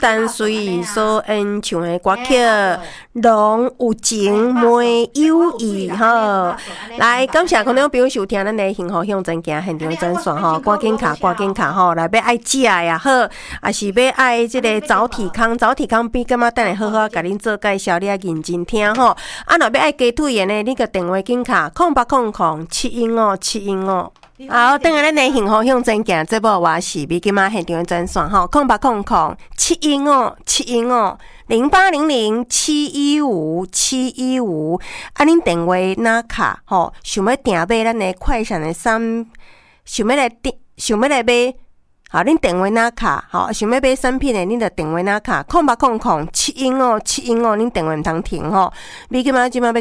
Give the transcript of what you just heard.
淡水所演唱的歌曲，拢有情没有义吼。来，感谢观众朋友收听咱的幸福向前行现场的专线吼，赶紧卡吼，来要爱食也好，也是要爱这个早体康比干嘛？等下好好甲恁做介绍，你要认真听吼。啊，若要爱鸡腿的呢，你个电话紧卡0800715715。好，等下咱的幸福向前行节目，我是比今嘛现场的专线吼，08007157150800715715。啊，恁电话哪卡吼？想要订买咱的快闪的想要来买。好，恁电话哪卡？好，想要买产品的，恁着电话哪卡？0800715715，恁电话毋通停吼。你今仔要